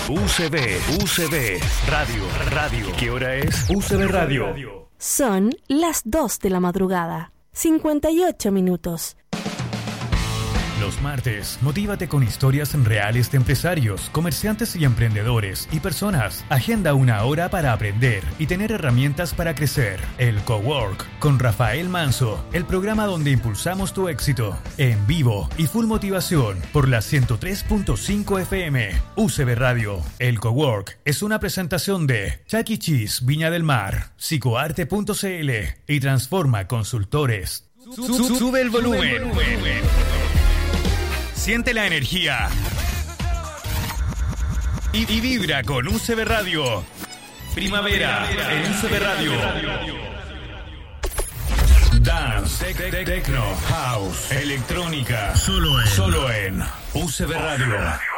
UCB Radio. ¿Qué hora es? UCB Radio. Son las 2 de la madrugada, 58 minutos. Los martes, motívate con historias reales de empresarios, comerciantes y emprendedores y personas. Agenda una hora para aprender y tener herramientas para crecer. El Cowork con Rafael Manso, el programa donde impulsamos tu éxito. En vivo y full motivación por la 103.5 FM. UCB Radio. El Cowork es una presentación de Chuck E. Cheese Viña del Mar, Psicoarte.cl y Transforma Consultores. Sube el volumen. Siente la energía y vibra con UCB Radio. Primavera en UCB Radio. Dance, techno, house, electrónica. Solo en UCB Radio.